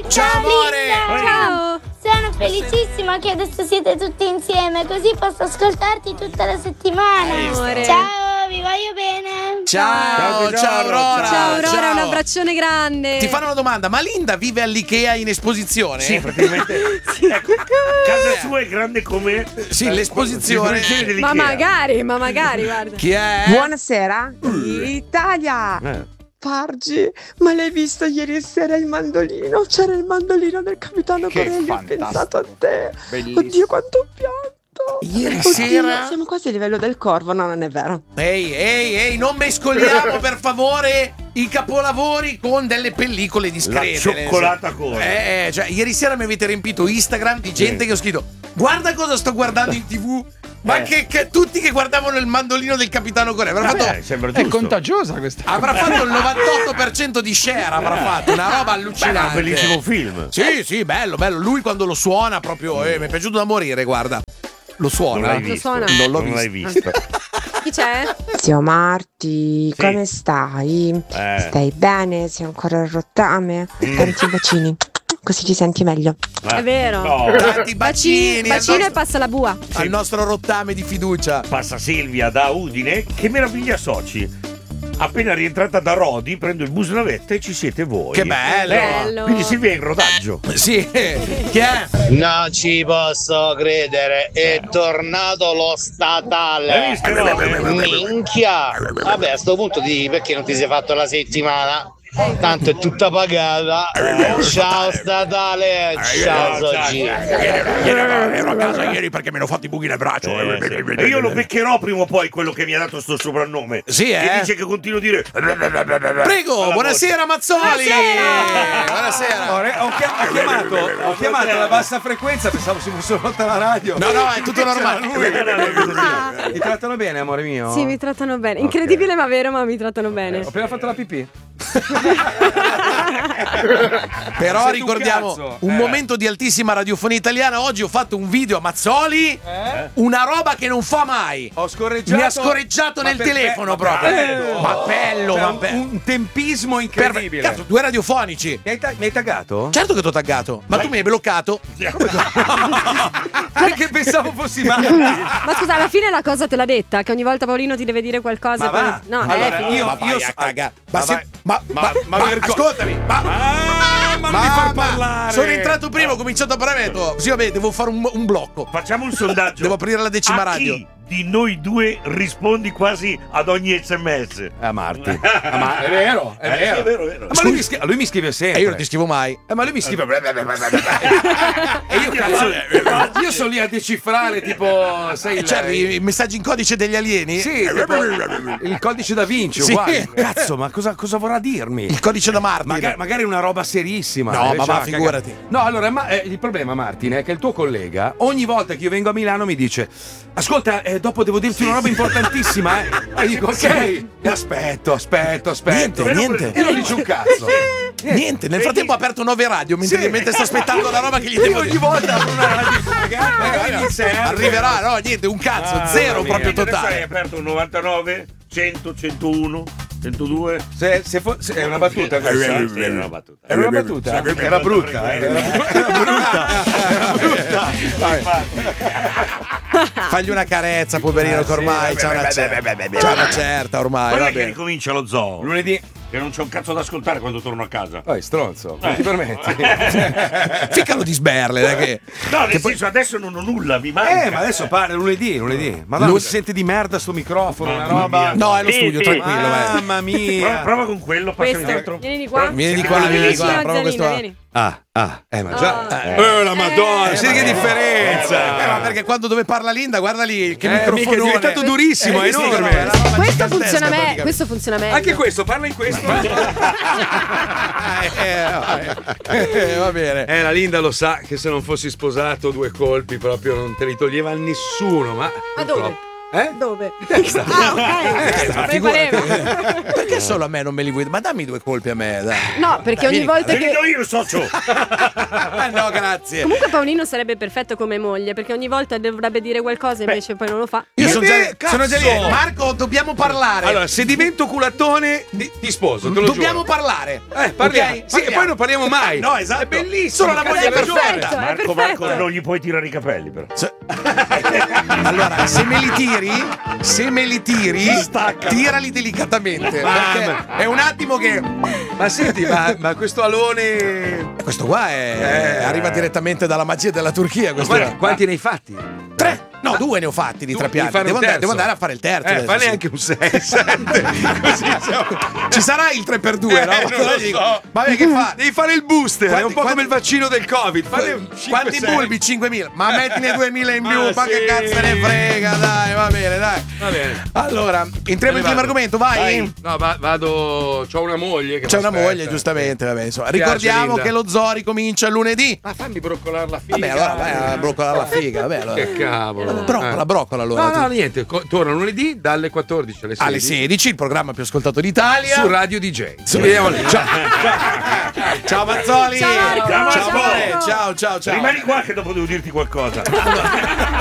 Ciao amore. Ciao. Sono felicissima che adesso siete tutti insieme, così posso ascoltarti tutta la settimana. Amore. Ciao, vi voglio bene. Ciao Aurora. Ciao Aurora, un abbraccione grande. Ti fanno una domanda, ma Linda vive all'Ikea in esposizione? Sì, praticamente. Ecco, casa sua è grande come Sì, l'esposizione. Ma magari, guarda. Chi è? Buonasera, Italia. Pargi, ma l'hai visto ieri sera il mandolino? C'era il mandolino del capitano Corelli, ho pensato a te. Bellissimo. Oddio, quanto ho pianto. Ieri Oddio, sera? siamo quasi a livello del corvo, no, non è vero. Ehi, non mescoliamo per favore i capolavori con delle pellicole discrete. La cioccolata con. Cioè, ieri sera mi avete riempito Instagram di gente che ho scritto: guarda cosa sto guardando in TV. Ma che tutti che guardavano il mandolino del capitano Corelli Sembra È giusto. contagiosa questa. avrà fatto il 98% di share, avrà fatto una roba Beh, è un allucinante. bellissimo film. Sì, bello. Lui quando lo suona proprio mi è piaciuto da morire, guarda. Lo suona. Non l'hai Lo visto. suona. Non l'ho l'hai visto. Chi c'è? Zio Marti, come stai? Stai bene? Sei ancora al rottame? Tanti bacini, così ti senti meglio. È vero. No. Tanti bacini Bacino e passa la bua. al nostro rottame di fiducia. Passa Silvia da Udine. Che meraviglia soci. Appena rientrata da Rodi, prendo il bus navetta e ci siete voi. Che bello. Bello. Quindi Silvia è in rodaggio. Sì, chi è? Non ci posso credere, è tornato lo Hai statale. visto, no? Minchia. Vabbè, a sto punto di perché non ti sei fatto la settimana? Tanto è tutta pagata. Ciao statale, ciao soci. Ero a casa ieri perché mi hanno fatto i buchi nel braccio. E io lo beccherò prima o poi quello che mi ha dato sto soprannome. Sì, Che dice che continuo a dire. Prego, buonasera Mazzoli. Buonasera. Ho chiamato la bassa frequenza, pensavo si fosse rotta la radio. No, è tutto normale. Ti trattano bene, amore mio? Sì, mi trattano bene. Incredibile ma vero, ma mi trattano bene. Ho appena fatto la pipì. Però Sei tu ricordiamo cazzo. un momento di altissima radiofonia italiana. Oggi ho fatto un video a Mazzoli, una roba che non fa mai. Ho scorreggiato. Mi ha scorreggiato nel telefono proprio. Ma bello, Cioè, ma bello. un tempismo incredibile. Cazzo, due radiofonici. Mi hai taggato? Certo che ti ho taggato, ma tu mi hai bloccato. Perché pensavo fossi male. Ma scusa, alla fine la cosa te l'ha detta? Che ogni volta Paolino ti deve dire qualcosa. Ma va. No, Allora, finito. Ma vai a cagare. Ma vergogna. ascoltami. Ma non mi far parlare. Sono entrato prima, ho cominciato a parlare. Ho detto, sì, vabbè, devo fare un blocco. Facciamo un sondaggio. Devo aprire la decima A radio. chi di noi due rispondi quasi ad ogni sms? A Marti. Ma è vero, è vero. È vero. Ma lui mi scrive sempre. E io non ti scrivo mai. Ma lui mi scrive. E io cazzo. Io sono lì a decifrare, tipo, sai, Cioè, i messaggi in codice degli alieni? Sì, tipo, il codice da Vinci, Sì. uguale. Cazzo, ma cosa vorrà dirmi? Il codice da Martin. Magari una roba serissima. No, ma va, cioè, figurati. No, allora, il problema, Martin, è che il tuo collega, ogni volta che io vengo a Milano, mi dice: ascolta, dopo devo dirti una roba importantissima, E dico, ok, e aspetto. Niente. E non dice un cazzo. Niente, nel frattempo ho aperto 9 radio mentre sto aspettando la roba che gli devo Ogni dire. volta apro una radio, magari mi serve. Arriverà, no, niente, un cazzo, zero mamma proprio mia. Adesso hai totale. aperto un 99, 100, 101, 102. Se è una battuta questa? Sì, è una battuta. Era una battuta? Era brutta. Fagli una carezza, poverino, che ormai c'ha una certa ormai. Quando è Va che bene. ricomincia lo zoo? Lunedì. Che non c'è un cazzo da ascoltare quando torno a casa. Oh, stronzo, come ti permetti? Ficcalo di sberle, dai, che. No, nel senso adesso non ho nulla, mi manca. Ma adesso parla lunedì. Ma no, si sente di merda sto microfono, una roba. No, è lo studio, tranquillo, vai. Mamma mia. Prova con quello, passami Questo. dentro. Vieni di qua. Vieni di qua, prova questo. Vieni. Ma già. La madonna, sai che differenza. Ma perché quando dove parla Linda, guarda lì, che Mica è microfono diventato durissimo, è enorme. Questo funziona meglio. Questo funziona meglio. Anche questo, parla in questo. Va bene. La Linda lo sa che se non fossi sposato 2 colpi proprio non te li toglieva a nessuno, ma Ma dove? Dove? Perché solo a me non me li vuoi? Ma dammi 2 colpi a me, dai. No, perché ogni volta che. io socio. No, grazie. Comunque Paolino sarebbe perfetto come moglie, perché ogni volta dovrebbe dire qualcosa e invece poi non lo fa. Io sono già lì. Marco, dobbiamo parlare. Allora, se divento culattone, ti sposo, te lo Dobbiamo giuro. parlare. Parliamo. Okay? Sì, e poi non parliamo mai. No, esatto. È bellissimo. Sono la moglie perfetta. Marco, non gli puoi tirare i capelli, però. Allora, se me li tiri, tirali delicatamente. Perché è un attimo che. Ma senti, ma questo alone. Questo qua arriva direttamente dalla magia della Turchia. Quanti ne hai fatti? 3. No, 2 ne ho fatti di 3 piatti. Devo andare a fare il terzo. Fa neanche un 6, 7. Così ci sarà il 3x2, no? Non lo so. Vabbè, che fa? Devi fare il booster, è un po' come il vaccino del Covid. Quanti bulbi? 5.000. Ma mettine 2.000 in più, ma che cazzo ne frega, dai, va bene, dai. Va bene. Allora, entriamo in primo argomento, vai. No, vado. C'ho una moglie. C'è una moglie, giustamente. Vabbè, insomma. Ricordiamo che lo zoo ricomincia lunedì. Ma fammi broccolare la figa. Vabbè, allora vai a broccolare la figa. Vabbè, allora. Che cavolo. Broccola allora. No, niente. Torna lunedì dalle 14 alle 16. Alle 16, il programma più ascoltato d'Italia. Su Radio DJ. Ci vediamo lì. Ciao Mazzoli. Ciao, Marco. Ciao. Ciao. Rimani qua che dopo devo dirti qualcosa.